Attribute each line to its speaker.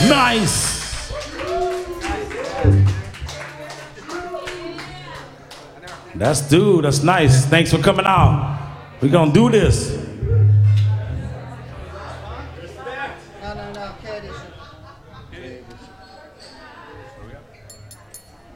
Speaker 1: Nice. That's nice. Thanks for coming out. We're gonna do this.
Speaker 2: No, Cat is